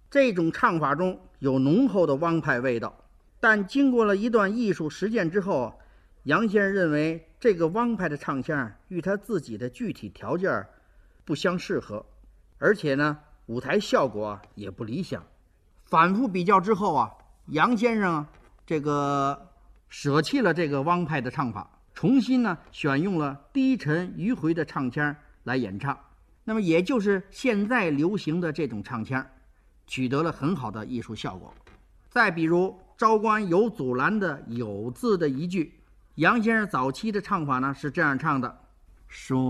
这种唱法中有浓厚的汪派味道，但经过了一段艺术实践之后，杨先生认为这个汪派的唱腔与他自己的具体条件不相适合，而且呢，舞台效果也不理想。反复比较之后啊，杨先生这个舍弃了这个汪派的唱法，重新呢选用了低沉迂回的唱腔来演唱。那么也就是现在流行的这种唱腔，取得了很好的艺术效果。再比如昭关有阻拦的有字的一句，杨先生早期的唱法呢是这样唱的：说